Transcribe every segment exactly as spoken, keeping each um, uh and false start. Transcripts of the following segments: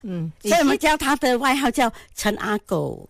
嗯， 所以我们叫他的外号叫陈阿狗。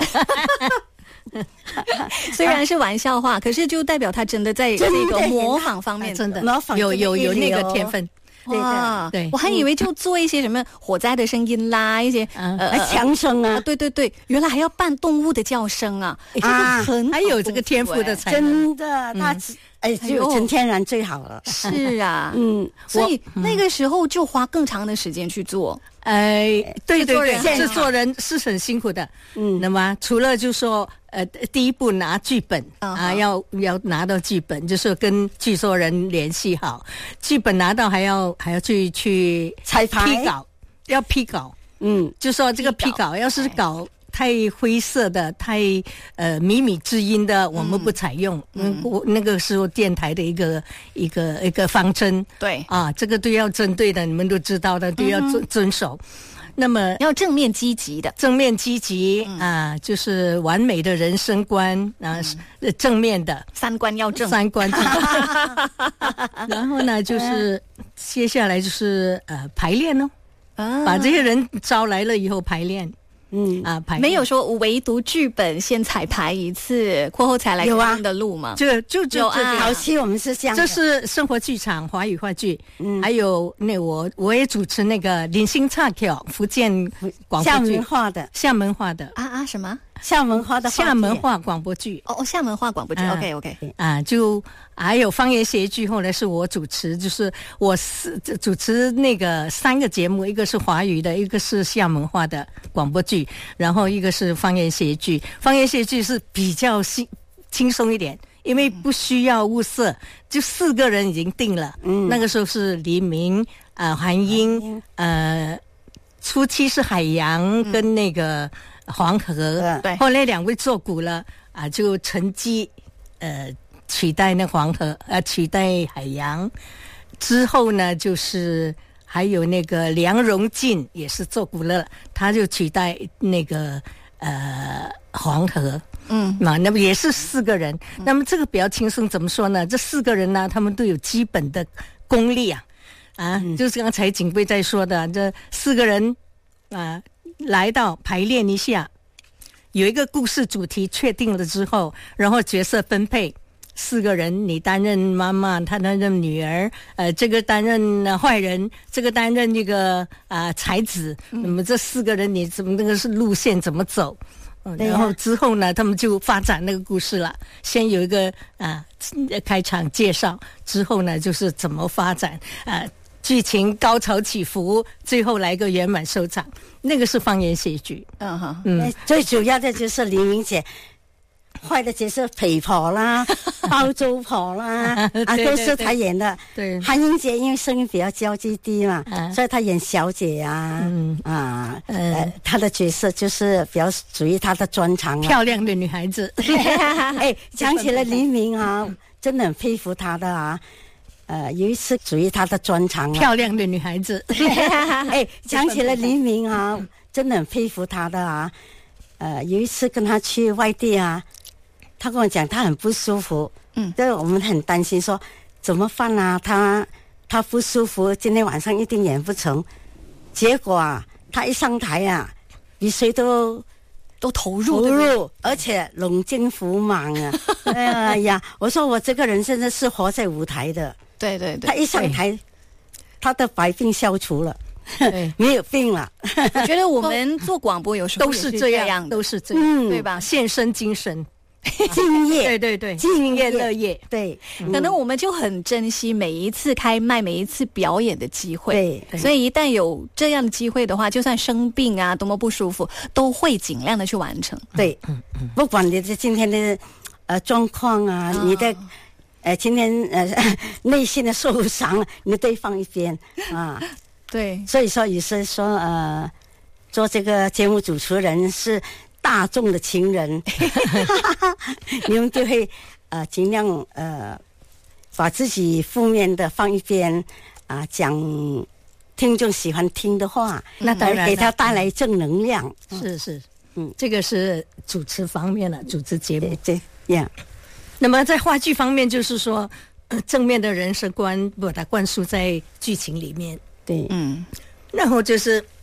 虽然是玩笑话，可是就代表他真的在这个模仿方面， 真的模仿有有有那个天分。 哇， 对， 我还以为就做一些什么火灾的声音啦，一些呃枪声啊， 对对对，原来还要扮动物的叫声啊， 啊， 很还有这个天赋的才能，真的，他哎，只有纯天然最好了。 是啊， 嗯， 所以那个时候就花更长的时间去做。 哎，对对对， 制作人是很辛苦的。 嗯， 那么除了就说呃，第一步拿剧本啊，要要拿到剧本，就是跟制作人联系好，剧本拿到还要还要去去彩排批稿，要批稿。嗯，就说这个批稿要是稿太灰色的、太呃靡靡之音的，我们不采用。嗯，我那个时候电台的一个一个一个方针。 对啊，这个都要针对的，你们都知道的，都要遵、嗯、遵守。那么要正面积极的， 正面积极、嗯、啊，就是完美的人生观啊、嗯，正面的三观要正， 三观正。然后呢，就是接下来就是呃排练哦、啊，把这些人招来了以后排练。嗯啊，排没有说唯独剧本先彩排一次，过后才来真正的录嘛？ 这就就啊， 早期我们是这样， 这是生活剧场华语话剧，嗯，还有那我我也主持那个零星岔跳福建广播剧， 厦门话的， 厦门话的啊啊什么？ 厦门话的厦门话广播剧哦，厦门话广播剧、啊、，OK OK 啊，就还有方言协剧，后来是我主持，就是我是主持那个三个节目，一个是华语的，一个是厦门话的广播剧，然后一个是方言协剧。方言协剧是比较轻轻松一点，因为不需要物色，就四个人已经定了。嗯，那个时候是黎明、呃韩英、呃初期是海洋跟那个。黄河， 对， 后来两位做古了啊，就趁机呃取代那黄河，呃取代海洋。之后呢，就是还有那个梁荣进也是做古了，他就取代那个呃黄河。嗯，那那么也是四个人。嗯、那么这个比较轻松，怎么说呢？这四个人呢，他们都有基本的功力啊，啊，嗯、就是刚才警卫在说的，这四个人啊。来到排练一下，有一个故事主题确定了之后，然后角色分配，四个人，你担任妈妈，他担任女儿，呃，这个担任、呃、坏人，这个担任这个啊、呃、才子，那么这四个人你怎么那个是路线怎么走？嗯、然后之后呢，他们就发展那个故事了。先有一个啊、呃、开场介绍，之后呢就是怎么发展啊。呃剧情高潮起伏，最后来个圆满收场，那个是方言喜剧。 嗯哈， 嗯，最主要的就是黎明姐，坏的角色陪婆啦、包租婆啦，啊，都是她演的。 对， 韩英姐因为声音比较娇滴滴嘛，啊、所以她演小姐啊，嗯啊，呃，她的角色就是比较属于她的专长。 漂亮的女孩子， 哎，讲起来黎明啊，真的很佩服她的啊。呃，有一次属于他的专长、啊， 漂亮的女孩子。 哎，讲起来黎明啊，真的很佩服他的啊。呃，有一次跟他去外地啊，他跟我讲他很不舒服，嗯，这我们很担心说怎么办啊？他他不舒服，今天晚上一定演不成。结果啊，他一上台啊，比谁都都投入， 投入，而且龙精虎猛啊！哎呀，我说我这个人真的是活在舞台的。 对对对， 他一上台，他的百病消除了，没有病了。 我觉得我们做广播有时候都是这样，都是这样， 嗯， 对吧？ 献身精神， 敬业， 对对对， 敬业乐业， 对。 可能我们就很珍惜每一次开麦、每一次表演的机会， 对。 所以一旦有这样的机会的话，就算生病啊，多么不舒服，都会尽量的去完成。 对，嗯嗯，不管你的今天的呃状况啊，哦、你的。呃，今天呃内心的受伤，你都放一边啊。 对， 所以说也是说呃，做这个节目主持人是大众的情人，你们就会呃尽量呃把自己负面的放一边啊，讲听众喜欢听的话， 那当然给他带来正能量。 嗯、是是，嗯，这个是主持方面了，主持节目对这样。 那么在话剧方面，就是说、呃、正面的人生观把它灌输在剧情里面。 对， 嗯，然后就是